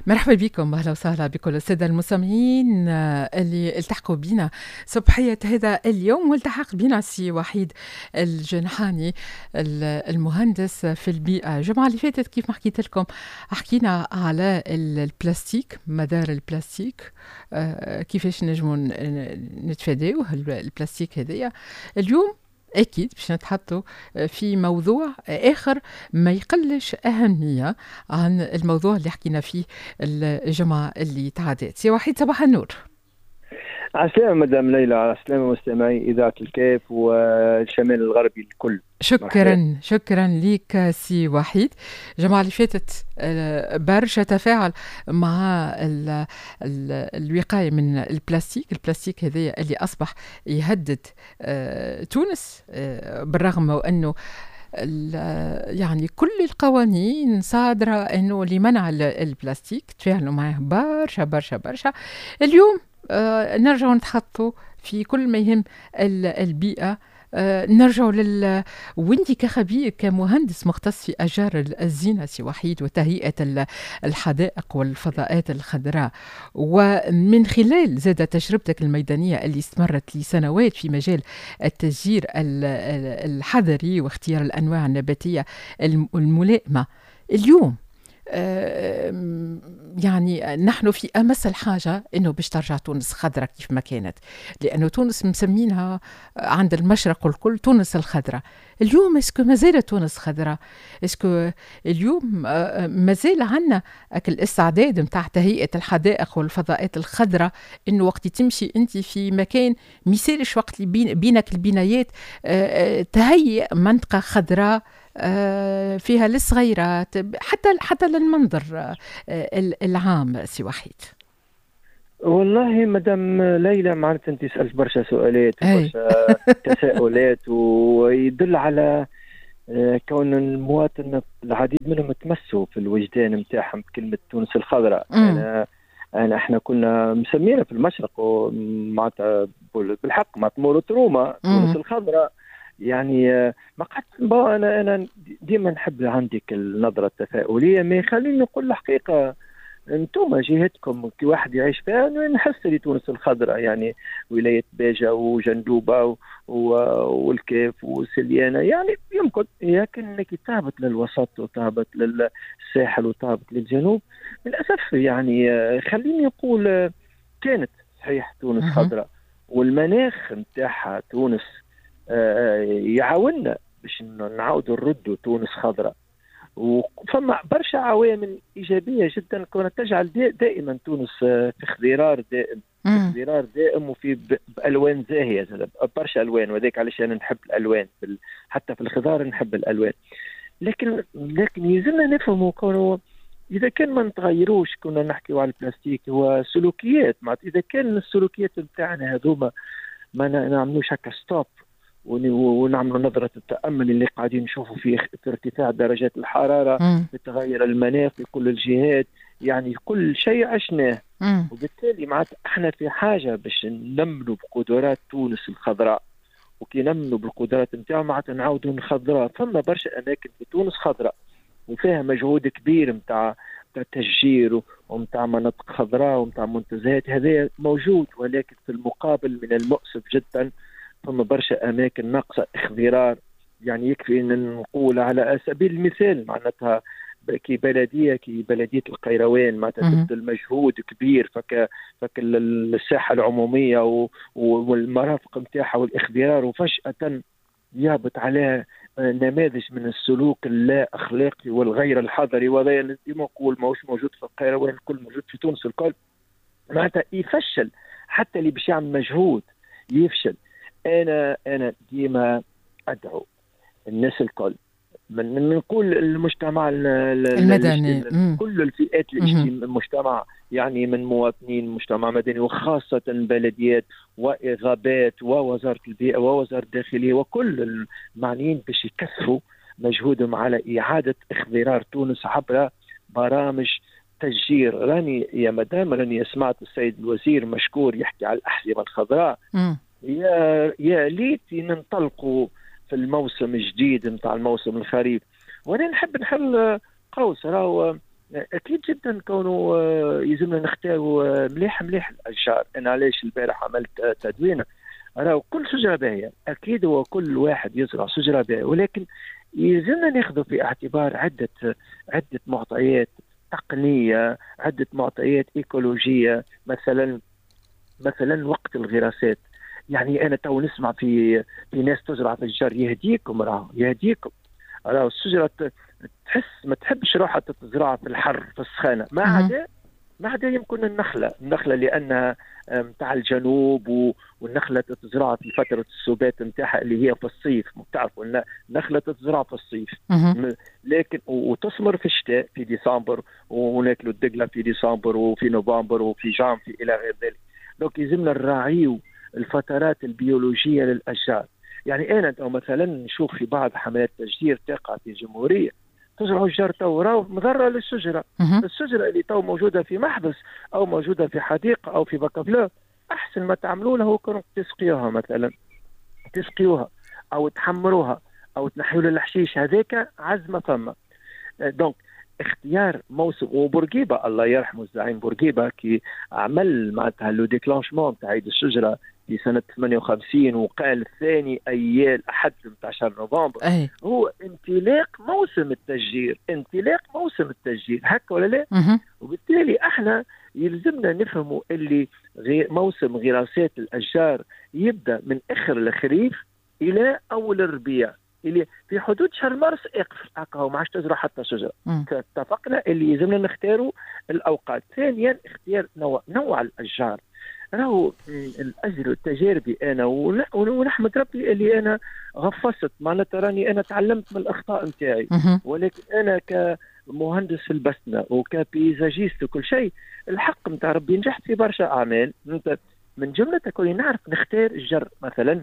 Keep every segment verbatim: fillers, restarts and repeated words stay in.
مرحبا بكم، أهلا وسهلا بكل السادة المستمعين اللي التحقوا بنا صبحية هذا اليوم. والتحق بنا سي وحيد الجنحاني المهندس في البيئة. الجمعة اللي فاتت كيف ما حكيت لكم حكينا على البلاستيك، مدار البلاستيك، كيفاش نجموا نتفاداوه البلاستيك هذايا. اليوم أكيد باش نتحطوا في موضوع آخر ما يقلش أهمية عن الموضوع اللي حكينا فيه الجمعة اللي تعدت. سي وحيد، صباح النور. عسلامة مدام ليلى، عسلامة مستمعي إذاعة الكيف والشمال الغربي الكل. شكرا مرحبا. شكرا لك سي وحيد. الجماعة اللي فاتت برشا تفاعل مع ال ال الوقاية من البلاستيك. البلاستيك هذا اللي أصبح يهدد تونس، بالرغم وأنه يعني كل القوانين صادرة أنه لمنع البلاستيك تفاعلوا معه برشا برشا برشا. اليوم نرجع نتحطوا في كل ما يهم البيئة. أه نرجع لل وانتي كخبير كمهندس مختص في أشجار الزينة سي وحيد وتهيئة الحدائق والفضاءات الخضراء، ومن خلال زاد تجربتك الميدانية اللي استمرت لسنوات في مجال التشجير الحذري واختيار الأنواع النباتية الملائمة، اليوم يعني نحن في أمس الحاجة إنه باش ترجع تونس خضرة كيف ما كانت، لأنه تونس مسمينها عند المشرق والكل تونس الخضرة. اليوم اسكو مازال تونس خضرة؟ اسكو اليوم مازال عنا الاستعداد متاع تهيئة الحدائق والفضاءات الخضرة، إنه وقت تمشي أنت في مكان ميسالش وقت بينك البنايات تهيئ منطقة خضراء فيها للصغيرات، حتى حتى للمنظر العام سي وحيد؟ والله مدام ليلى، معناتها انت سألت برشا سؤالات وبرشا تساؤلات، ويدل على كون المواطن العديد منهم تمسوا في الوجدان نتاعهم بكلمة تونس الخضراء. انا انا احنا كنا مسمينا في المشرق معناتها بالحق مع مولو تروما تونس الخضراء. يعني ما قعدت انا انا ديما نحب عندك النظره التفاؤليه، ما يخليني نقول الحقيقه انتم جهتكم كي واحد يعيش فيها نحس لي تونس الخضراء، يعني ولايه باجه وجندوبه والكيف وسليانه، يعني يمكن لكن كي تهبط للوسط وتهبط للساحل وتهبط للجنوب للاسف، يعني خليني نقول كانت صحيح تونس خضراء، والمناخ نتاعها تونس يعاوننا باش نعاودوا نردوا تونس خضراء. وفما برشا عوامل إيجابية جدا كانت تجعل دائما تونس في اخضرار دائم، في اخضرار دائم وفي بألوان زاهية، برشا ألوان، وذلك علشان أنا نحب الألوان، حتى في الخضار نحب الألوان. لكن لكن يزلنا نفهموا كونه إذا كان ما نتغيروش، كنا نحكي على البلاستيك هو سلوكيات، معناتها إذا كان السلوكيات بتاعنا هذوما ما نعملوش هكا ستوب ونعمل نظرة التأمل اللي قاعدين نشوفوا فيه في ارتفاع درجات الحرارة، في تغير المناخ في كل الجهات، يعني كل شيء عشناه، وبالتالي معناتها احنا في حاجة باش نمنوا بقدرات تونس الخضراء. وكي نمنوا بالقدرات نتاعو معناتها نعاودوا نخضراء. فما برشا أماكن في تونس خضراء وفيها مجهود كبير متاع تشجير ومتاع مناطق خضراء ومتاع منتزهات، هذا موجود، ولكن في المقابل من المؤسف جدا ثم برشا أماكن ناقصة اخضرار. يعني يكفي أن نقول على سبيل المثال معناتها كي بلدية كي بلدية القيروان معناتها تبذل مجهود كبير فك فك الساحة العمومية والمرافق نتاعها والاخضرار، وفجأة يهبط عليها نماذج من السلوك اللا أخلاقي والغير الحضري، وهذا ديما نقول ماهوش موجود في القيروان الكل، موجود في تونس الكل. معناتها يفشل حتى اللي باش يعمل مجهود يفشل. أنا أنا ديما أدعو الناس الكل، من من كل المجتمع المدني، كل الفئات المجتمع، يعني من مواطنين مجتمع مدني وخاصة بلديات وإغابات ووزارة البيئة ووزارة الداخلية وكل المعنيين باش يكثروا مجهودهم على إعادة اخضرار تونس عبر برامج تشجير. راني يا مدام راني سمعت السيد الوزير مشكور يحكي على الأحزمة الخضراء. يا يا ليتي ننطلقوا في الموسم الجديد نتاع الموسم الخريف. وانا نحب نحل قوس راهو اكيد جدا كونه يلزمنا نختاروا مليح مليح الاشجار. انا علاش البارح عملت تدوينه، راهو كل شجره باهيه اكيد، هو كل واحد يزرع شجره باهيه، ولكن يلزمنا ناخذ في اعتبار عده عده معطيات تقنيه، عده معطيات ايكولوجيه. مثلا مثلا وقت الغراسات، يعني انا تو نسمع في في ناس تزرع في الشجر، يهديكم راهو يهديكم، راهو الشجره تحس ما تحبش روحها تزرعها في الحر في السخانه، ما عدا ما عدا يمكن النخله، النخله لانها نتاع الجنوب، والنخله تزرع في فتره السبات نتاعها اللي هي في الصيف، بتعرفوا النخله تزرع في الصيف لكن وتثمر في الشتاء في ديسمبر، وناكلوا الدقله في ديسمبر وفي نوفمبر وفي جانفي الى غير ذلك. دونك يلزمنا نراعيو الفترات البيولوجيه للاشجار. يعني انا مثلا نشوف في بعض حملات تشجير تقع في الجمهوريه تزرعوا الشجر تو راهو مضره للشجره. الشجره اللي تو موجوده في محبس او موجوده في حديقه او في بكافلو، احسن ما تعملوا له كونوا تسقيوها، مثلا تسقيوها او تحمروها او تنحيوا له الحشيش، هذاك عزمه فما. دونك اختيار موسم. وبورقيبه الله يرحمه الزعيم بورقيبه كي عمل معناتها لو ديكلانشمون تاع عيد الشجره في سنه ثمانية وخمسين، وقال ثاني ايام احد ثمانية عشر نوفمبر أي. هو انطلاق موسم التشجير، انطلاق موسم التشجير، هكا ولا لا؟ مه. وبالتالي احنا يلزمنا نفهموا اللي غير موسم غراسات الاشجار يبدا من اخر الخريف الى اول الربيع، اللي في حدود شهر مارس اقف هكا وما عادش تزرع حتى شجره. اتفقنا اللي يلزمنا نختاروا الاوقات. ثانيا اختيار نوع نوع الاشجار. راهو الاجر التجاربي انا ونحمد ربي اللي انا غفصت، معناتها راني انا تعلمت من الاخطاء نتاعي، ولكن انا كمهندس في البسنه وكبيزاجيست وكل شيء الحق نتاع ربي نجحت في برشا اعمال. من جمله كوني نعرف نختار الجر. مثلا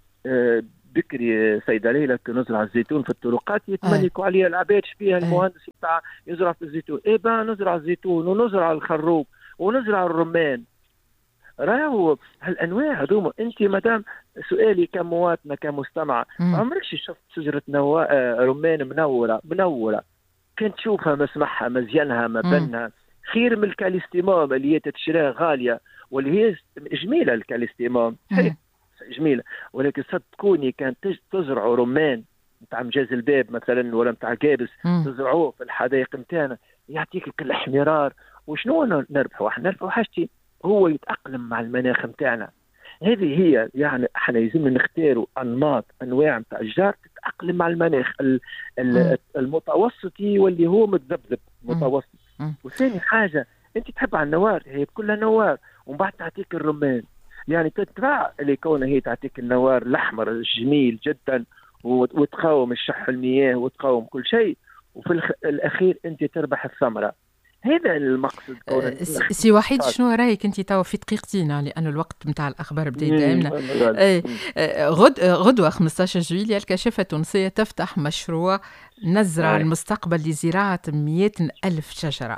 بكري سيدة ليلى كي نزرع الزيتون في الطرقات يتملكوا عليها العباد فيها المهندس بتاع يزرع في الزيتون، ايه بقى نزرع الزيتون ونزرع الخروب ونزرع الرمان. راهو هالانواع هذوما انت مدام سؤالي كمواطنه كمستمعه، عمرك شفت شجره نوا... رمان منوره منوره كنت تشوفها مسمحها مزيانها مبنها خير من الكاليستيموم اللي هي تتشريها غاليه، واللي هي جميله الكاليستيموم جميله، ولكن صدقوني كانت تزرعوا رمان نتاع مجاز الباب مثلا ولا نتاع جابس تزرعوه في الحدائق نتاعنا يعطيك الاحمرار. وشنو نربحوا؟ احنا نربحوا حاجتين، هو يتأقلم مع المناخ نتاعنا. هذه هي يعني احنا يلزمنا نختاروا انماط انواع نتاع الاشجار تتأقلم مع المناخ المتوسطي واللي هو متذبذب متوسط. وثاني حاجه انت تحب على النوار، هي كلها نوار ومن بعد تعطيك الرمان، يعني تتبع اللي كونه هي تعطيك النوار الاحمر الجميل جدا وتقاوم الشح المياه وتقاوم كل شيء، وفي الاخير انت تربح الثمره. هذا المقصد. سي وحيد شنو رايك انت توا في دقيقتين لان الوقت نتاع الاخبار بدا يداهمنا. غد غدوه خمسة عشر جويلية الكشافه التونسيه تفتح مشروع نزرع المستقبل لزراعه مئات الف شجره.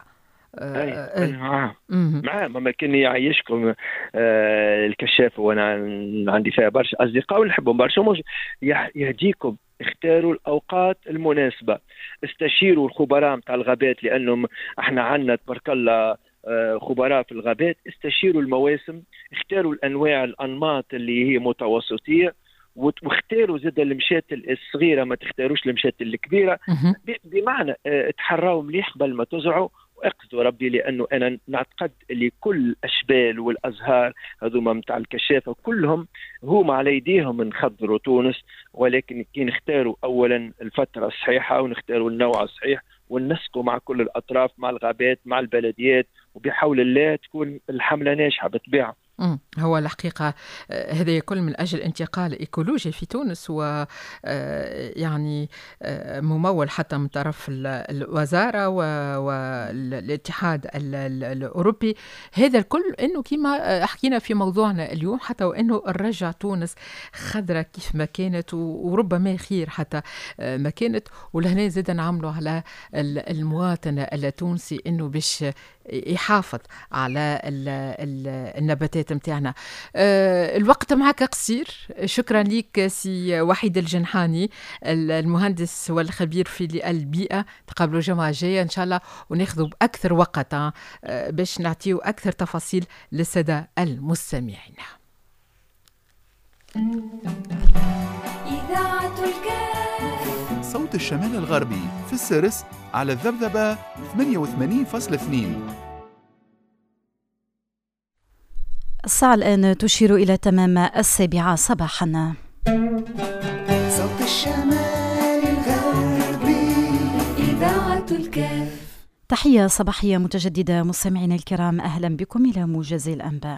معاه معاه ما كان يعيشكم آه الكشاف، وانا عندي فيها برشا اصدقاء ونحبهم برشا. يهديكم اختاروا الاوقات المناسبه، استشيروا الخبراء نتاع الغابات لانهم احنا عندنا تبارك الله خبراء في الغابات. استشيروا المواسم، اختاروا الانواع الانماط اللي هي متوسطيه، واختاروا زاد المشاتل الصغيره ما تختاروش المشاتل الكبيره. بمعنى تحراوا مليح قبل ما تزرعوا واقصدوا ربي، لانه انا نعتقد اللي كل الاشبال والازهار هذوما نتاع الكشافه كلهم هما على ايديهم نخضروا تونس، ولكن كي نختاروا اولا الفتره الصحيحه ونختاروا النوع الصحيح وننسقوا مع كل الاطراف مع الغابات مع البلديات، وبحول الله تكون الحمله ناجحه بالطبيعه. مم. هو الحقيقة هذا كل من أجل انتقال إيكولوجي في تونس، و يعني ممول حتى من طرف الوزارة والاتحاد الأوروبي. هذا الكل إنه كما حكينا في موضوعنا اليوم، حتى وإنه نرجع تونس خضرة كيف ما كانت، وربما خير حتى ما كانت. ولهنا زاد نعملوا على المواطن التونسي إنه باش يحافظ على ال ال النباتات متاعنا. أه الوقت معك قصير. شكرا لك سي وحيد الجنحاني المهندس والخبير في البيئة. تقابلوا الجمعة الجاية إن شاء الله وناخذوا بأكثر وقت أه باش نعطيو أكثر تفاصيل للسادة المستمعين. إذاعة الكاف صوت الشمال الغربي في السرس على الذبذبة ثمانية وثمانين فاصلة اثنين. الساعة الآن تشير إلى تمام السابعة صباحا. صوت الشمال الغربي إذاعة الكاف. تحية صباحية متجددة مستمعينا الكرام، أهلا بكم إلى موجز الأنباء.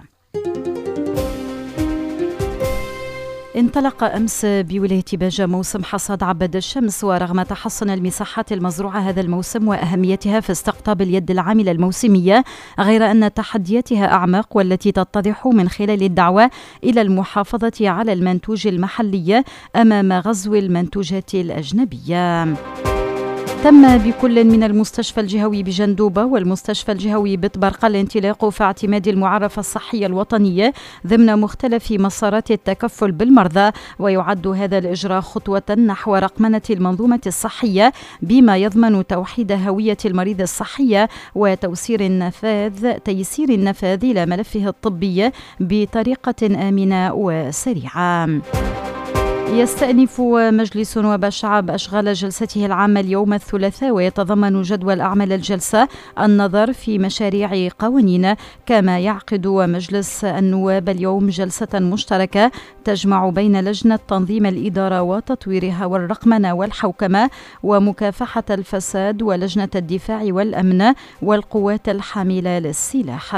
انطلق أمس بولاية باجة موسم حصاد عبد الشمس، ورغم تحسن المساحات المزروعة هذا الموسم وأهميتها في استقطاب اليد العاملة الموسمية، غير أن تحدياتها أعمق والتي تتضح من خلال الدعوة إلى المحافظة على المنتوج المحلي أمام غزو المنتوجات الأجنبية. تم بكل من المستشفى الجهوي بجندوبة والمستشفى الجهوي بطبرقة الانطلاق في اعتماد المعرفة الصحية الوطنية ضمن مختلف مسارات التكفل بالمرضى، ويعد هذا الإجراء خطوة نحو رقمنة المنظومة الصحية بما يضمن توحيد هوية المريض الصحية وتيسير النفاذ تيسير النفاذ إلى ملفه الطبي بطريقة آمنة وسريعة. يستأنف مجلس نواب الشعب أشغال جلسته العامة اليوم الثلاثاء، ويتضمن جدول أعمال الجلسة النظر في مشاريع قوانين. كما يعقد مجلس النواب اليوم جلسة مشتركة تجمع بين لجنة تنظيم الإدارة وتطويرها والرقمنة والحوكمة ومكافحة الفساد ولجنة الدفاع والأمن والقوات الحاملة للسلاح.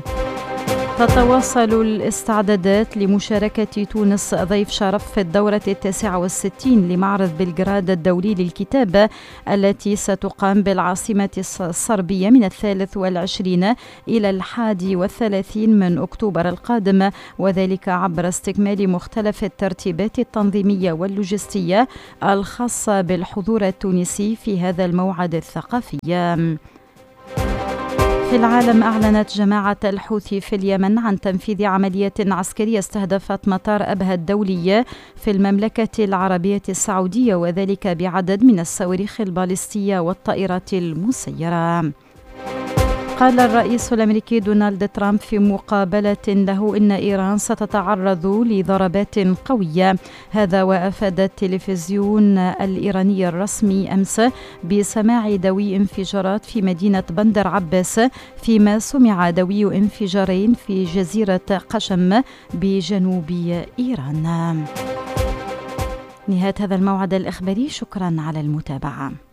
تتواصل الاستعدادات لمشاركة تونس ضيف شرف في الدورة التاسعة والستين لمعرض بلغراد الدولي للكتاب التي ستقام بالعاصمة الصربية من الثالث والعشرين إلى الحادي والثلاثين من أكتوبر القادم، وذلك عبر استكمال مختلف الترتيبات التنظيمية واللوجستية الخاصة بالحضور التونسي في هذا الموعد الثقافي. في العالم، أعلنت جماعة الحوثي في اليمن عن تنفيذ عملية عسكرية استهدفت مطار أبها الدولي في المملكة العربية السعودية، وذلك بعدد من الصواريخ البالستية والطائرات المسيرة. قال الرئيس الأمريكي دونالد ترامب في مقابلة له إن إيران ستتعرض لضربات قوية. هذا وأفاد التلفزيون الإيراني الرسمي أمس بسماع دوي انفجارات في مدينة بندر عباس، فيما سمع دوي انفجارين في جزيرة قشم بجنوب إيران. نهاية هذا الموعد الإخباري، شكرا على المتابعة.